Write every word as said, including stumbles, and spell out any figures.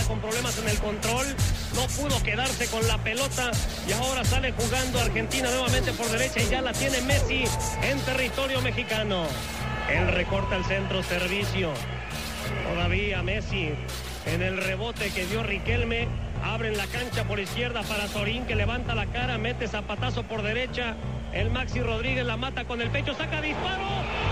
con problemas en el control, no pudo quedarse con la pelota y ahora sale jugando Argentina nuevamente por derecha y ya la tiene Messi en territorio mexicano. Él recorta el centro, servicio. Todavía Messi en el rebote que dio Riquelme. Abren la cancha por izquierda para Sorín, que levanta la cara, mete zapatazo por derecha. El Maxi Rodríguez la mata con el pecho, saca disparo.